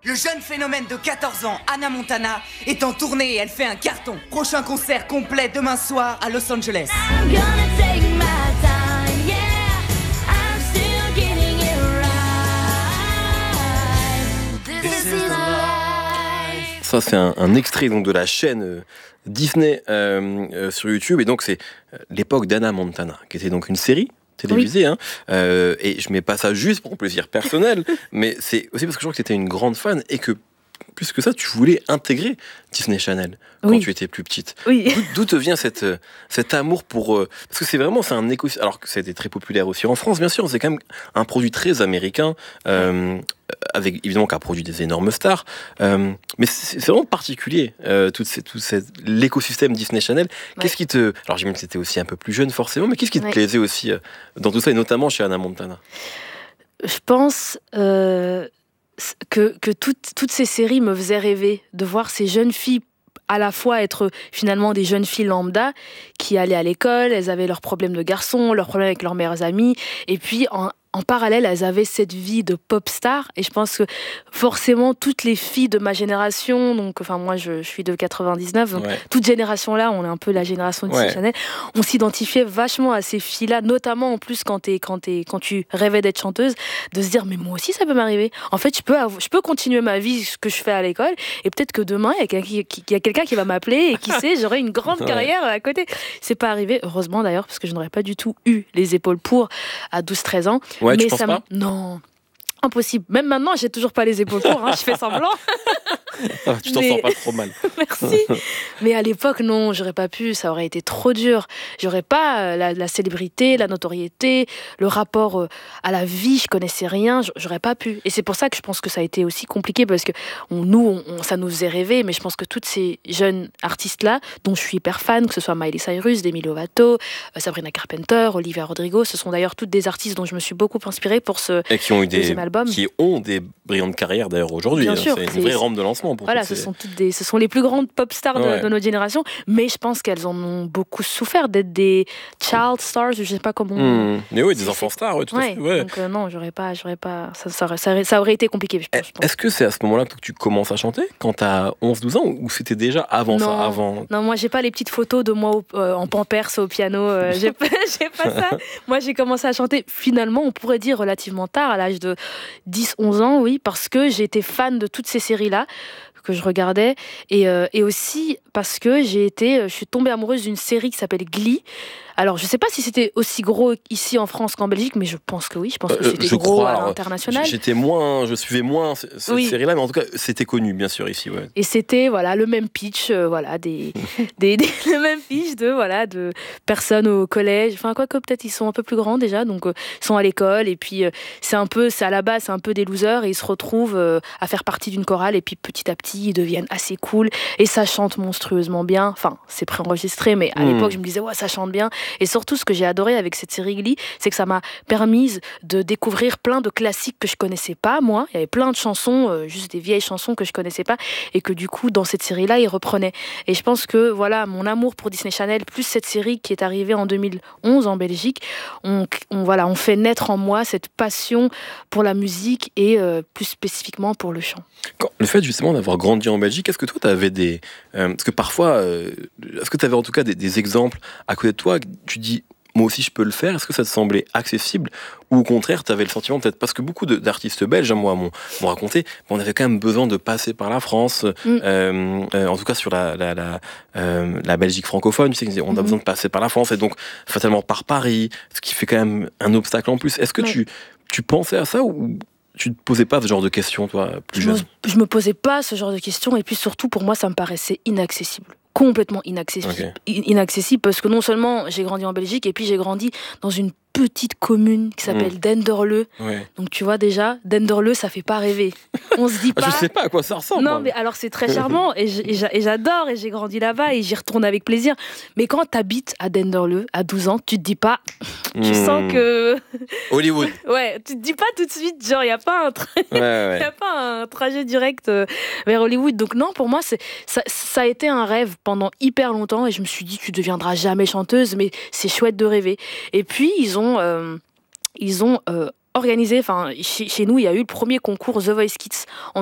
Le jeune phénomène de 14 ans, Hannah Montana, est en tournée et elle fait un carton. Prochain concert complet demain soir à Los Angeles. I'm gonna take my time, yeah. I'm still getting it right. This is life. Ça, c'est un extrait donc, de la chaîne Disney sur YouTube. Et donc, c'est l'époque d'Hannah Montana, qui était donc une série télévisée. Oui. Et je mets pas ça juste pour mon plaisir personnel, mais c'est aussi parce que je crois que tu étais une grande fan et que, plus que ça, tu voulais intégrer Disney Channel quand tu étais plus petite. Oui. D'où te vient cet amour pour... parce que c'est un écosystème... Alors que c'était très populaire aussi en France, bien sûr. C'est quand même un produit très américain, avec évidemment qui a produit des énormes stars. Mais c'est vraiment particulier, l'écosystème Disney Channel. Qu'est-ce qui te... Alors j'imagine que c'était aussi un peu plus jeune forcément, mais qu'est-ce qui te plaisait aussi dans tout ça, et notamment chez Hannah Montana? Je pense... que toutes ces séries me faisaient rêver de voir ces jeunes filles à la fois être finalement des jeunes filles lambda qui allaient à l'école, elles avaient leurs problèmes de garçons, leurs problèmes avec leurs meilleurs amis, et puis en parallèle, elles avaient cette vie de pop star. Et je pense que forcément, toutes les filles de ma génération, donc, enfin, moi, je suis de 99, donc toute génération-là, on est un peu la génération de Chanel, on s'identifiait vachement à ces filles-là, notamment en plus quand tu rêvais d'être chanteuse, de se dire, mais moi aussi, ça peut m'arriver. En fait, je peux continuer ma vie, ce que je fais à l'école, et peut-être que demain, il y a quelqu'un qui va m'appeler, et qui sait, j'aurai une grande carrière à côté. C'est pas arrivé, heureusement d'ailleurs, parce que je n'aurais pas du tout eu les épaules pour à 12-13 ans. Ouais, mais tu penses pas ? Non, impossible. Même maintenant, j'ai toujours pas les épaules pour, je fais semblant. Tu t'en sors pas trop mal. Merci. Mais à l'époque, non, j'aurais pas pu, ça aurait été trop dur. J'aurais pas la célébrité, la notoriété, le rapport à la vie, je connaissais rien, j'aurais pas pu. Et c'est pour ça que je pense que ça a été aussi compliqué, parce que ça nous faisait rêver, mais je pense que toutes ces jeunes artistes-là, dont je suis hyper fan, que ce soit Miley Cyrus, Demi Lovato, Sabrina Carpenter, Olivia Rodrigo, ce sont d'ailleurs toutes des artistes dont je me suis beaucoup inspirée pour ce deuxième album. Qui ont des brillantes carrières d'ailleurs aujourd'hui. Bien sûr, c'est une vraie rampe de lancement pour voilà, ce sont les plus grandes pop stars de notre génération, mais je pense qu'elles en ont beaucoup souffert d'être des child stars, je sais pas comment. Mais oui, des enfants stars, tout à fait. Ouais. Donc non, j'aurais pas. Ça aurait été compliqué. Je pense. Est-ce que c'est à ce moment-là que tu commences à chanter, quand t'as 11-12 ans, ou c'était déjà avant ça, avant... Non, moi j'ai pas les petites photos de moi en pampers au piano. J'ai pas ça. Moi j'ai commencé à chanter finalement, on pourrait dire relativement tard, à l'âge de 10-11 ans, oui, parce que j'étais fan de toutes ces séries-là que je regardais, et aussi parce que je suis tombée amoureuse d'une série qui s'appelle Glee. Alors, je sais pas si c'était aussi gros ici en France qu'en Belgique, mais je pense que oui. Je pense que c'était gros à l'international. Je suivais moins cette série-là, mais en tout cas, c'était connu, bien sûr, ici. Ouais. Et c'était, le même pitch, le même pitch de personnes au collège. Enfin, quoique peut-être ils sont un peu plus grands déjà, donc ils sont à l'école, et puis à la base, c'est un peu des losers, et ils se retrouvent à faire partie d'une chorale, et puis petit à petit, ils deviennent assez cool, et ça chante monstrueusement bien. Enfin, c'est préenregistré, mais à l'époque, je me disais, ouais, ça chante bien. Et surtout, ce que j'ai adoré avec cette série Glee, c'est que ça m'a permise de découvrir plein de classiques que je connaissais pas, moi. Il y avait plein de chansons, juste des vieilles chansons que je connaissais pas, et que du coup, dans cette série-là, ils reprenaient. Et je pense que, mon amour pour Disney Channel, plus cette série qui est arrivée en 2011 en Belgique, on fait naître en moi cette passion pour la musique, et plus spécifiquement pour le chant. Le fait justement d'avoir grandi en Belgique, est-ce que toi, tu avais parce que parfois, est-ce que tu avais en tout cas des exemples à côté de toi, tu dis, moi aussi je peux le faire, est-ce que ça te semblait accessible, ou au contraire, tu avais le sentiment, peut-être, parce que beaucoup d'artistes belges, moi, m'ont raconté, on avait quand même besoin de passer par la France, en tout cas sur la Belgique francophone, tu sais, on a besoin de passer par la France, et donc fatalement par Paris, ce qui fait quand même un obstacle en plus. Est-ce que tu pensais à ça, ou tu te posais pas ce genre de questions, toi, plus jeune ? Je me posais pas ce genre de questions, et puis surtout, pour moi, ça me paraissait inaccessible. Complètement inaccessible. Okay. Inaccessible, parce que non seulement j'ai grandi en Belgique, et puis j'ai grandi dans une petite commune qui s'appelle Denderleeuw. Ouais. Donc tu vois déjà, Denderleeuw, ça fait pas rêver. On se dit pas... Je sais pas à quoi ça ressemble. Non, mais alors c'est très charmant, et j'adore, et j'ai grandi là-bas, et j'y retourne avec plaisir. Mais quand t'habites à Denderleeuw, à 12 ans, tu te dis pas... Tu sens que... Hollywood. Ouais, tu te dis pas tout de suite, genre, il n'y a pas un trajet direct vers Hollywood. Donc non, pour moi, ça a été un rêve pendant hyper longtemps, et je me suis dit, tu deviendras jamais chanteuse, mais c'est chouette de rêver. Et puis, ils ont organisé, chez nous, il y a eu le premier concours The Voice Kids